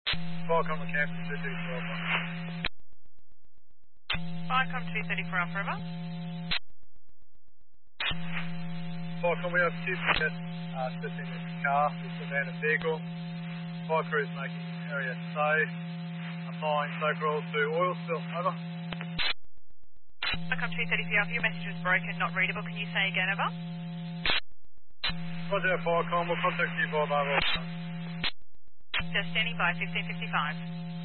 Falcon with Campus 234 Alpha. Falcon 234 Alpha River. Falcon, we have two tickets sitting in the car, it's a van and vehicle. Fire crew is making the area safe. Applying safe rules to oil spill. Over. Falcon 234 Alpha, your message was broken, not readable. Can you say again, over? Roger, Falcon, we'll contact you via mobile. Just standing by, 1555.